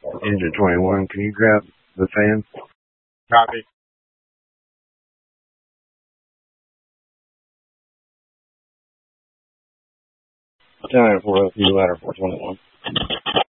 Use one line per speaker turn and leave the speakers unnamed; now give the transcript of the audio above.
Engine 21, can you grab the fan?
Copy.
Battalion 402, ladder 421.